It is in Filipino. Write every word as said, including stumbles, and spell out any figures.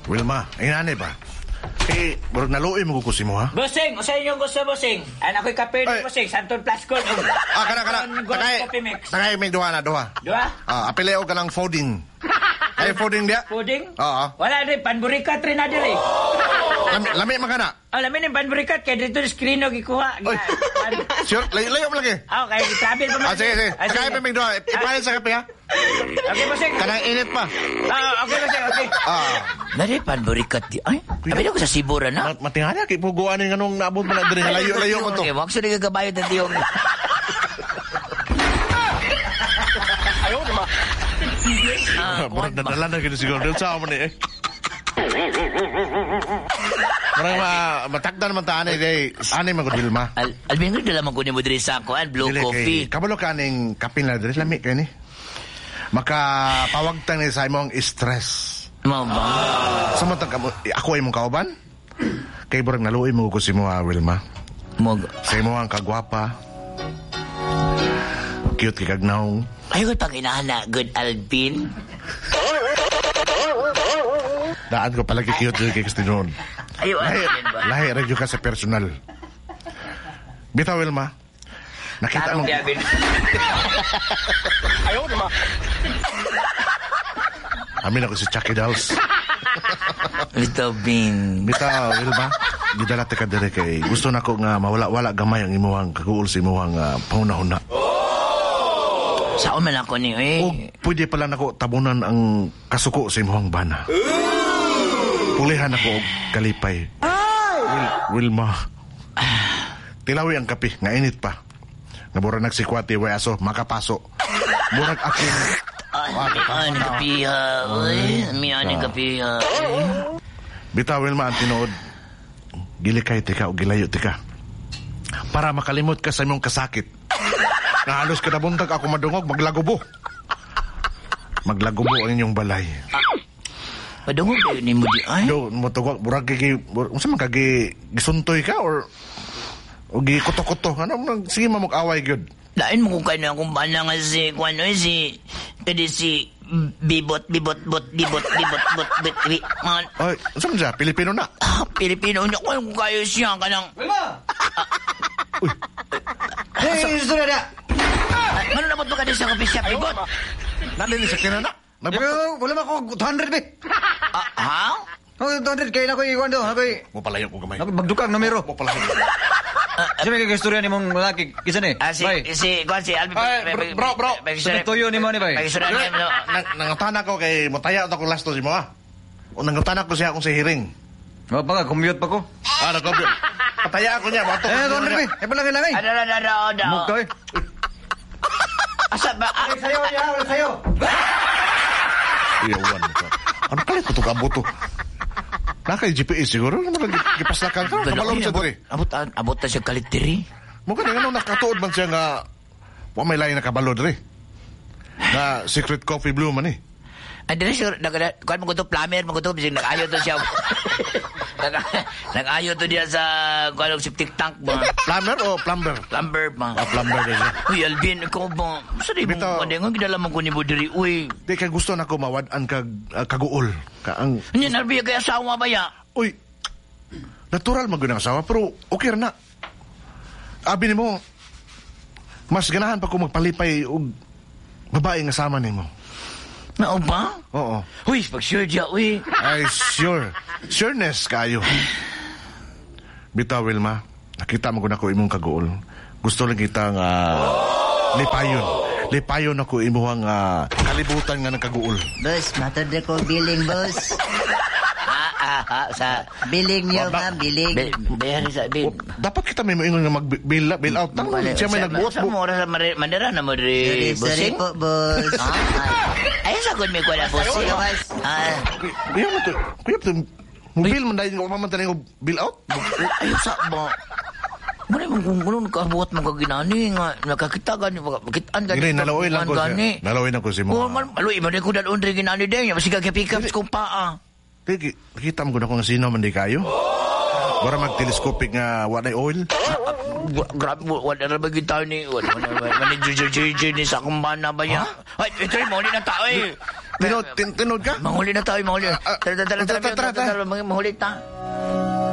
Wilma, inani ba? Eh, burag naluoy mo kukusi mo, ha? Bossing, usay yung gusto, bossing. Anak ko'y kape ni bossing, Santon Plus Gold. Ah, kana, kana. Takay, takay may duha na, duha. Duha? Ah, apileo ka ng folding. Ay, folding dia? Folding? Oo. Wala rin, panburikat rin na dili. Lami, lami magana. Oh, lami ng panburikat, kaya dito yung screen o gikuha. Oy, sure, layo, layo mo lagi. Oo, kaya travel pa mo. Ah, sige, sige. Takay pa may duha. Ipahin sa kape, ha? Okay, bossing. Kanang init pa. Ah, okay, bossing, okay. Ah. Nari, panburikat di. Ay, sabi ko sa Sibura na. Matingala, kay puguan yung anong naabot mo na diri. Layo-layo mo to. Okay, wag siya nagagabayad na diyong. Ayaw naman. Ah, murag nadala na gini siguro. Doon sa mo ni eh. Murag matakda naman ta anay kay anay magod Wilma. Alvin ko dala man kunin mo diri sa ako, blue coffee. Kabalo ka ning kapin na diri lami kay ni. Makapawagtang ni sa imong stress. Mo ba? Samantang kamo ako ay mong kauban. Kay burag naluoy mo ko si mo Wilma. Mo sa imo ang kagwapa. Cute kay kagnaw. Ayaw pang inahana, good Alvin. Daan ko palagi cute kay Kristinon. Ayaw, Alvin ba? Lahi, radyo ka sa personal. Bitaw, Wilma. Nakita mo. Ayaw naman. Amin ako si Chucky Dolls. Bitaw, Bin. Bitaw, Wilma. Gidala ka dire kay gusto na ko nga mawala-wala gamay ang imuhang kaguol sa imuhang uh, panguna-huna. Saan man ako ni eh. O pwede pala nako tabunan ang kasuko sa imuhang bana. Pulihan ako og kalipay. Wil, Wilma. Tilawi ang kape, nga init pa. Nabura nagsikwati, way aso, makapaso. Murag akin. Ay, ni kapiha. Uy, miyan ni kapiha. Bitaw, Wilma, ang tinood. Gilikay tika o gilayo tika. Para makalimot ka sa imong kasakit. Nahalos ka nabuntag ako madungog, maglagubo. Maglagubo ang inyong balay. Madungog kayo ni mo di ay? Do, matugwag, burag kay, unsa man kagi gisuntoy ka or o gi kuto-kuto. Ano, sige mamog away gyud. Lain mo kung kayo na kung paano nga si, kung ano si, kadi si, bibot, bibot, bot, bibot, bibot, bot, bit, bit, man. Ay, unsa man siya? Pilipino na? Ah, Pilipino niya, kung kayo siya, kanang... Wilma! Uy. Hey, gusto na na! Ano naman ba ka din sa coffee shop, bibot? Nalinis sa kinana? Pero, wala mo ako two hundred, be. Ah, ha? Oh, two hundred, kaya na ko iwan doon. Ako Mo palayo ko gamay. magdukang numero. Mo palayo. Kasi may kagistorya ni mong lalaki. Kisa ni? Ah, si, si, kung si, Alvin, Ay, bro, bro. Sa tuyo ni mo ni, bay. Pag-isura niya, no? Nangutana ko kay motaya ako last to si mo ah. O nangutana ko siya kung sa hearing. O, pa nga, commute pa ko. Ah, nagkobyo. Pataya ako niya, bato. Eh, two hundred, be. Eh, pala kailangan. Ano, ano, ano, ano? Mugka, eh. Asa ba? Ah, Sayo, ya, sayo. Iyawan ka. Ano pala ito itong kabuto? Naka-G P S siguro. Gipaslakan ka. Kabalong siya doon eh. Abot, abot na siya kalitiri. Mukha na nga nakatuod man siya nga wa may lain na kabalo doon eh. Na secret coffee blue man eh. Ay, dili siya, kuhan mo ko ito, plumber, mo ko ito, bisig nag-ayo to siya. Nag-ayo to diya sa, kuhan mo, septic tank ba? Plumber o plumber? Plumber ba? Ah, plumber din siya. Uy, Alvin, ikaw ba? Sari mo, Bitaw. kanya nga, ginala mo ko ni Budiri, uy. Di kay gusto na ko mawadaan kag uh, kaguol. Ka ang Hindi, narbiya kaya asawa ba ya? uy. Natural man gyud ang asawa pero okay ra na. Abi nimo mas ganahan pa ko magpalipay og babae nga sama nimo. Nao ba? Oo. Uy, pag sure diya, uy. Ay, sure. Sureness kayo. Bitaw, Wilma. Nakita mo ko na ko imong kaguol. Gusto lang kita nga lipayon. Lipayon ako imuhang uh, kalibutan nga ng kaguol. Boss, matod ko billing, boss. Ah, ah, ah, sa... Billing niyo, Ba- ma'am, billing. Be, bayari sa, O, be. dapat kita may moingon nga mag-bill bill out. Tama, siya may nagbuot. Sa mo, oras sa mari- mandira na mo, Sorry, rin, sorry bossing? po, boss. Ah, ay, sagod may kuwala, bossing. Ah, Kuya mo to. Kuya mo to. Mobil man dahil ko pamantan yung bill out. ayaw sa ba? Muna mong kung gano'n nakabuhat mong kaginani nga, nakakita gani, makitaan gani. Gini, nalawin lang ko siya. Nalawin lang ko si Oo, mo. man, aloy, man ko dalon rin ginani din. Masig ka pick up sa kong paa. Kaya, nakita mo ko na kung sino man di kayo. Wala mag-telescopic nga walay oil. Gra- Grabe, wa- wala na ba yung tao ni... Wala na ba yung J J ni sa kumbana ba yan? Ay, ito yung mahuli na tao eh. Tinod, tin, tinod ka? Mahuli na tayo, mahuli. Ah, ah, Tara, tara, tara, tara, tara, tara, tara, tara, mahuli ta.